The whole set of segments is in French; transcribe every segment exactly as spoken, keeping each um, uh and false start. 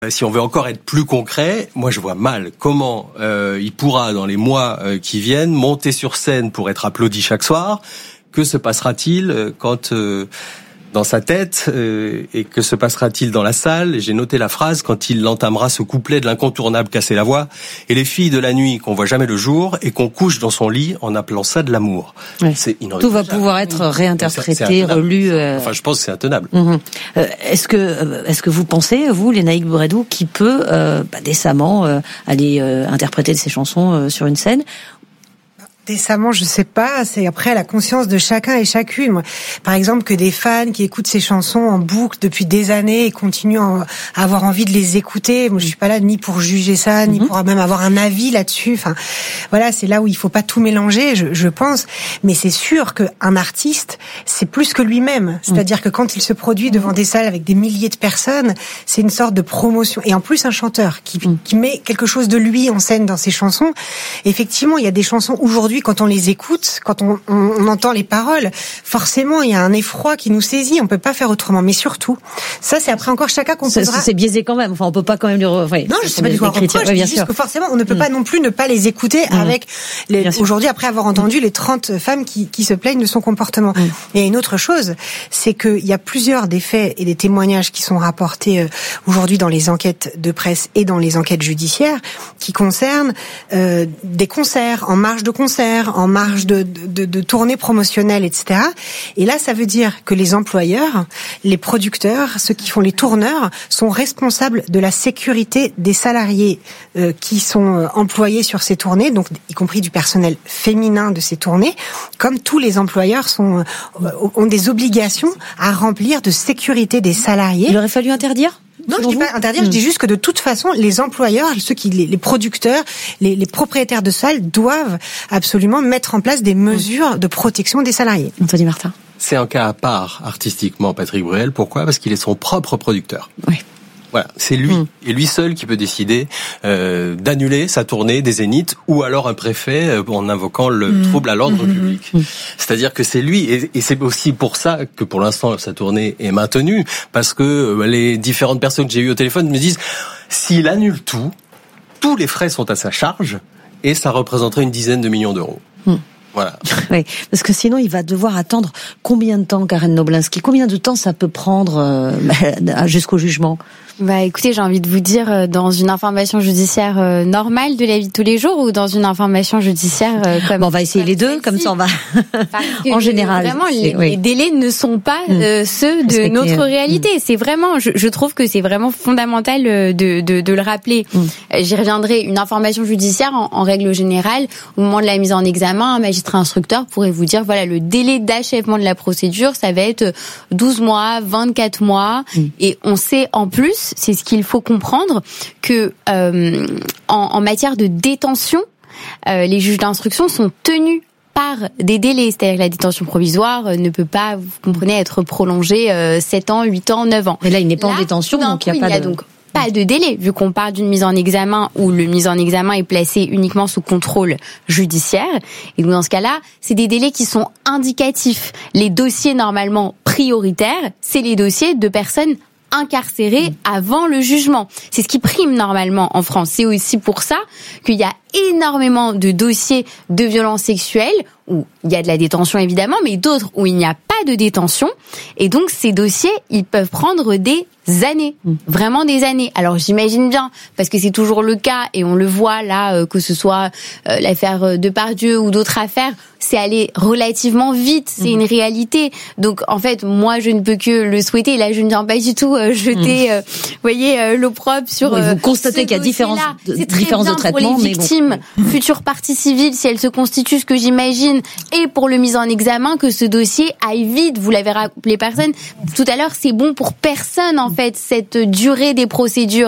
Si on veut encore être plus concret, moi je vois mal comment euh, il pourra dans les mois euh, qui viennent monter sur scène pour être applaudi chaque soir. Que se passera-t-il euh, quand euh, dans sa tête euh, et que se passera-t-il dans la salle ? J'ai noté la phrase quand il entamera ce couplet de l'incontournable Casser la voix et les filles de la nuit qu'on voit jamais le jour et qu'on couche dans son lit en appelant ça de l'amour. Ouais. C'est Tout va pouvoir être réinterprété, c'est, c'est relu. Euh... Enfin, je pense que c'est intenable. Mmh. Euh, est-ce que est-ce que vous pensez, vous, Lénaïque Bourredou, qui peut euh, bah, décemment euh, aller euh, interpréter ces chansons euh, sur une scène ? Décemment, je sais pas, c'est après la conscience de chacun et chacune. Moi, par exemple, que des fans qui écoutent ces chansons en boucle depuis des années et continuent à avoir envie de les écouter. Moi, je suis pas là ni pour juger ça, ni mm-hmm. pour même avoir un avis là-dessus. Enfin, voilà, c'est là où il faut pas tout mélanger, je, je pense. Mais c'est sûr qu'un artiste, c'est plus que lui-même. C'est-à-dire mm. que quand il se produit devant des salles avec des milliers de personnes, c'est une sorte de promotion. Et en plus, un chanteur qui, mm. qui met quelque chose de lui en scène dans ses chansons. Effectivement, il y a des chansons aujourd'hui, quand on les écoute, quand on, on, on entend les paroles, forcément, il y a un effroi qui nous saisit. On peut pas faire autrement. Mais surtout, ça, c'est après encore chacun qu'on posera. C'est biaisé quand même. Enfin, on peut pas quand même le. Re... Non, je sais pas du tout un reproche. Ouais, je dis juste que forcément, on ne peut mmh. pas non plus ne pas les écouter mmh. avec les, aujourd'hui, après avoir entendu mmh. les trente femmes qui, qui se plaignent de son comportement. Mmh. Et une autre chose, c'est qu'il y a plusieurs des faits et des témoignages qui sont rapportés aujourd'hui dans les enquêtes de presse et dans les enquêtes judiciaires qui concernent euh, des concerts, en marge de concerts, en marge de, de, de tournées promotionnelles, et cetera. Et là, ça veut dire que les employeurs, les producteurs, ceux qui font les tourneurs, sont responsables de la sécurité des salariés euh, qui sont employés sur ces tournées, donc y compris du personnel féminin de ces tournées, comme tous les employeurs sont euh, ont des obligations à remplir de sécurité des salariés. Il aurait fallu interdire ? Non, je dis pas interdire, mmh. je dis juste que de toute façon, les employeurs, ceux qui, les, les producteurs, les, les propriétaires de salles doivent absolument mettre en place des mesures de protection des salariés. Anthony Martin. C'est un cas à part artistiquement, Patrick Bruel. Pourquoi ? Parce qu'il est son propre producteur. Oui. Voilà, c'est lui mmh. et lui seul qui peut décider euh, d'annuler sa tournée des Zéniths ou alors un préfet euh, en invoquant le mmh. trouble à l'ordre mmh. public. Mmh. C'est-à-dire que c'est lui et, et c'est aussi pour ça que pour l'instant sa tournée est maintenue parce que euh, les différentes personnes que j'ai eues au téléphone me disent s'il annule tout, tous les frais sont à sa charge et ça représenterait une dizaine de millions d'euros. Mmh. Voilà. Oui, parce que sinon il va devoir attendre combien de temps, Karen Noblinski ? Combien de temps ça peut prendre euh, jusqu'au jugement ? Bah écoutez, j'ai envie de vous dire, dans une information judiciaire euh, normale de la vie de tous les jours ou dans une information judiciaire euh, comme... Bon, on va essayer les deux, comme ça on va... en général. Vraiment, les, oui. les délais ne sont pas euh, ceux de notre que... réalité. Mm. C'est vraiment, je, je trouve que c'est vraiment fondamental de, de, de le rappeler. Mm. J'y reviendrai, une information judiciaire, en, en règle générale, au moment de la mise en examen, un magistrat instructeur pourrait vous dire, voilà, le délai d'achèvement de la procédure, ça va être douze mois, vingt-quatre mois, mm. et on sait en plus, c'est ce qu'il faut comprendre, que euh, en, en matière de détention, euh, les juges d'instruction sont tenus par des délais, c'est-à-dire que la détention provisoire ne peut pas, vous comprenez, être prolongée euh, sept ans, huit ans, neuf ans. Mais là, il n'est pas là, en détention, donc il n'y a pas de... donc pas de délai, vu qu'on parle d'une mise en examen où le mise en examen est placé uniquement sous contrôle judiciaire. Et donc dans ce cas-là, c'est des délais qui sont indicatifs. Les dossiers normalement prioritaires, c'est les dossiers de personnes incarcérés avant le jugement. C'est ce qui prime normalement en France. C'est aussi pour ça qu'il y a énormément de dossiers de violences sexuelles où il y a de la détention évidemment, mais d'autres où il n'y a pas de détention. Et donc ces dossiers, ils peuvent prendre des années, vraiment des années. Alors j'imagine bien, parce que c'est toujours le cas, et on le voit là, euh, que ce soit euh, l'affaire Depardieu ou d'autres affaires, c'est allé relativement vite, c'est mmh. une réalité. Donc en fait, moi je ne peux que le souhaiter. Là, je ne viens pas du tout euh, jeter, mmh. euh, vous voyez, euh, l'opprobre sur. Oui, vous constatez qu'il y a différence de, c'est très différence bien de traitement, pour les victimes, mais bon. futures parties civiles, si elles se constituent, ce que j'imagine, et pour le mise en examen, que ce dossier aille vite. Vous l'avez rappelé, personne tout à l'heure, c'est bon pour personne en fait cette durée des procédures.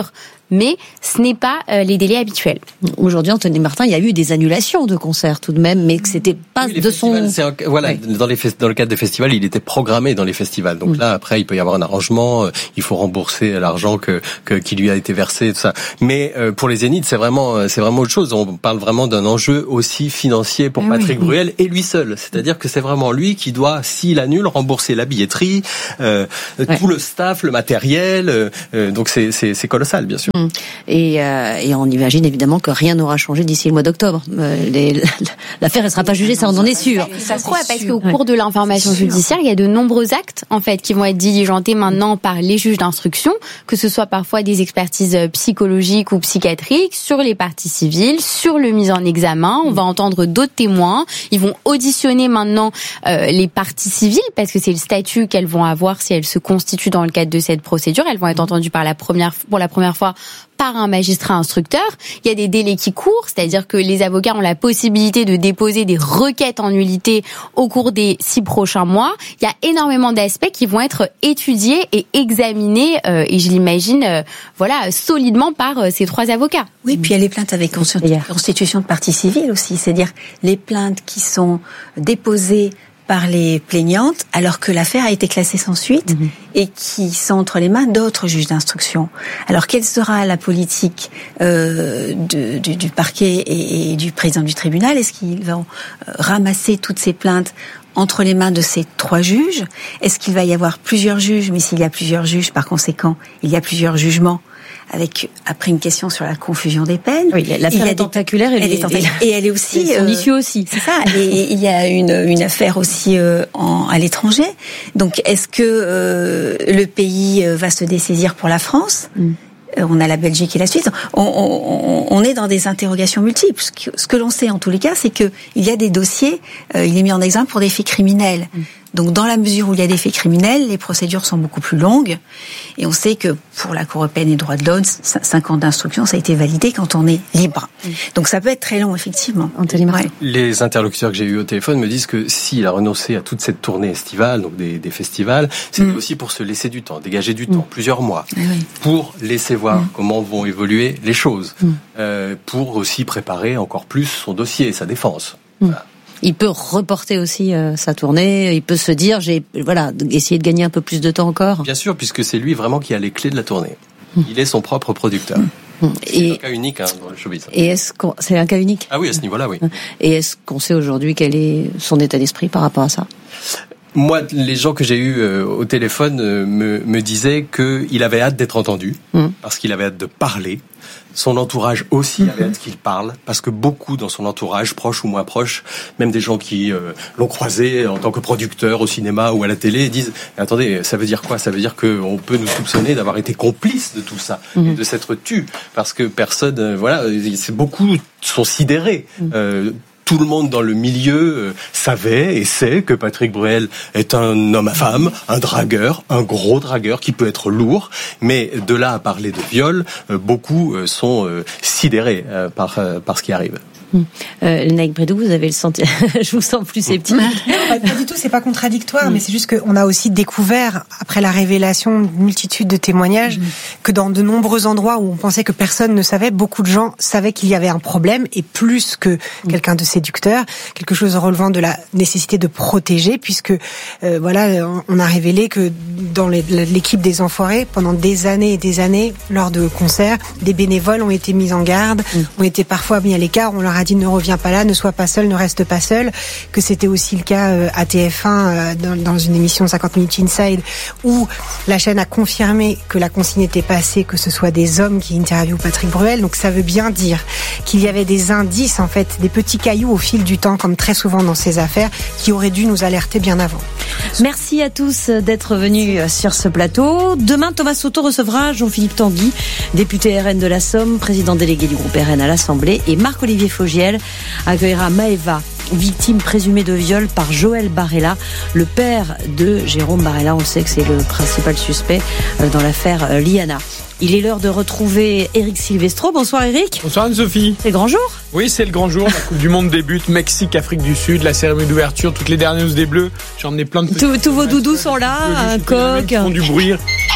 mais ce n'est pas euh, les délais habituels. Aujourd'hui, Anthony Martin, il y a eu des annulations de concerts tout de même, mais que c'était pas oui, de son... C'est un, voilà, oui. dans, les, dans le cadre des festivals, il était programmé dans les festivals. Donc mmh. là, après, il peut y avoir un arrangement, il faut rembourser l'argent que, que qui lui a été versé, tout ça. Mais euh, pour les Zéniths, c'est vraiment, c'est vraiment autre chose. On parle vraiment d'un enjeu aussi financier pour ah Patrick oui. Bruel et lui seul. C'est-à-dire que c'est vraiment lui qui doit, s'il annule, rembourser la billetterie, euh, ouais. tout le staff, le matériel. Euh, donc c'est, c'est, c'est colossal, bien sûr. Mmh. Et, euh, et on imagine évidemment que rien n'aura changé d'ici le mois d'octobre. Euh, les, l'affaire, elle sera pas jugée, ça on en est sûr. Ça se croit parce qu'au cours de l'information judiciaire, il y a de nombreux actes en fait qui vont être diligentés maintenant par les juges d'instruction, que ce soit parfois des expertises psychologiques ou psychiatriques sur les parties civiles, sur le mise en examen. On va entendre d'autres témoins. Ils vont auditionner maintenant euh, les parties civiles parce que c'est le statut qu'elles vont avoir si elles se constituent dans le cadre de cette procédure. Elles vont être entendues par la première, pour la première fois par un magistrat instructeur. Il y a des délais qui courent, c'est-à-dire que les avocats ont la possibilité de déposer des requêtes en nullité au cours des six prochains mois. Il y a énormément d'aspects qui vont être étudiés et examinés, euh, et je l'imagine, euh, voilà, solidement par euh, ces trois avocats. Oui, puis il y a les plaintes avec constitution de partie civile aussi, c'est-à-dire les plaintes qui sont déposées par les plaignantes, alors que l'affaire a été classée sans suite mmh. et qui sont entre les mains d'autres juges d'instruction. Alors, quelle sera la politique euh, de, du, du parquet et, et du président du tribunal ? Est-ce qu'ils vont euh, ramasser toutes ces plaintes entre les mains de ces trois juges ? Est-ce qu'il va y avoir plusieurs juges ? Mais s'il y a plusieurs juges, par conséquent, il y a plusieurs jugements. Avec après une question sur la confusion des peines. Oui, l'affaire est tentaculaire et, elle est tentaculaire. et elle est aussi son euh, issue aussi. C'est ça. Et il y a une une affaire aussi euh, en, à l'étranger. Donc est-ce que euh, le pays va se dessaisir pour la France ? mm. On a la Belgique et la Suisse. On, on, on est dans des interrogations multiples. Ce que, ce que l'on sait en tous les cas, c'est que il y a des dossiers. Euh, il est mis en examen pour des faits criminels. mm. Donc, dans la mesure où il y a des faits criminels, les procédures sont beaucoup plus longues. Et on sait que pour la Cour européenne des droits de l'homme, cinq ans d'instruction, ça a été validé quand on est libre. Donc, ça peut être très long, effectivement. Ouais. Les interlocuteurs que j'ai eus au téléphone me disent que s'il a renoncé à toute cette tournée estivale, donc des, des festivals, c'est mm. aussi pour se laisser du temps, dégager du mm. temps, plusieurs mois, oui. pour laisser voir mm. comment vont évoluer les choses, mm. euh, pour aussi préparer encore plus son dossier, sa défense. Mm. Voilà. Il peut reporter aussi euh, sa tournée. Il peut se dire, j'ai voilà, essayer de gagner un peu plus de temps encore. Bien sûr, puisque c'est lui vraiment qui a les clés de la tournée. Mmh. Il est son propre producteur. Mmh. C'est et, un cas unique hein, dans le showbiz. Et est-ce qu'on, c'est un cas unique ? Ah oui, à ce niveau-là, oui. Et est-ce qu'on sait aujourd'hui quel est son état d'esprit par rapport à ça ? Moi, les gens que j'ai eus euh, au téléphone euh, me, me disaient qu'il avait hâte d'être entendu, mmh. parce qu'il avait hâte de parler. Son entourage aussi avait hâte qu'il parle, parce que beaucoup dans son entourage, proches ou moins proches, même des gens qui euh, l'ont croisé en tant que producteur au cinéma ou à la télé, disent « Attendez, ça veut dire quoi ? Ça veut dire qu'on peut nous soupçonner d'avoir été complice de tout ça, mmh. et de s'être tu, parce que personne, euh, voilà, c'est beaucoup sont sidérés. Mmh. Euh, Tout le monde dans le milieu savait et sait que Patrick Bruel est un homme à femme, un dragueur, un gros dragueur qui peut être lourd. Mais de là à parler de viol, beaucoup sont sidérés par, par ce qui arrive. Euh, Lénaïque Brédoux, vous avez le sentiment, je vous sens plus sceptique. Pas, pas du tout, c'est pas contradictoire, mmh. mais c'est juste qu'on a aussi découvert, après la révélation d'une multitude de témoignages, mmh. que dans de nombreux endroits où on pensait que personne ne savait, beaucoup de gens savaient qu'il y avait un problème, et plus que mmh. quelqu'un de séducteur, quelque chose relevant de la nécessité de protéger, puisque euh, voilà, on a révélé que dans les, l'équipe des Enfoirés, pendant des années et des années, lors de concerts, des bénévoles ont été mis en garde, mmh. ont été parfois mis à l'écart, on leur a dit ne reviens pas là, ne sois pas seul, ne reste pas seul, que c'était aussi le cas euh, à T F un euh, dans, dans une émission cinquante minutes Inside où la chaîne a confirmé que la consigne était passée, que ce soit des hommes qui interviewent Patrick Bruel. Donc ça veut bien dire qu'il y avait des indices, en fait, des petits cailloux au fil du temps, comme très souvent dans ces affaires, qui auraient dû nous alerter bien avant. Merci à tous d'être venus sur ce plateau. Demain, Thomas Soto recevra Jean-Philippe Tanguy, député R N de la Somme, président délégué du groupe R N à l'Assemblée, et Marc-Olivier Fogiel accueillera Maëva, victime présumée de viol par Joël Barella, le père de Jérôme Barella. On le sait que c'est le principal suspect dans l'affaire Liana. Il est l'heure de retrouver Éric Silvestro. Bonsoir Éric. Bonsoir Anne-Sophie. C'est le grand jour ? Oui, c'est le grand jour. La Coupe du Monde débute. Mexique, Afrique du Sud, la cérémonie d'ouverture, toutes les dernières news des Bleus. J'ai emmené plein de petits... Tous, tous vos doudous sont là, un coq. Ils font du bruit.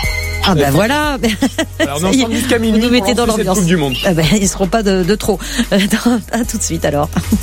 Ah ben voilà. Alors, on est ensemble jusqu'à minuit. Vous nous mettez dans l'ambiance. Coupe du Monde. Ah ben, ils seront pas de, de trop. À tout de suite alors.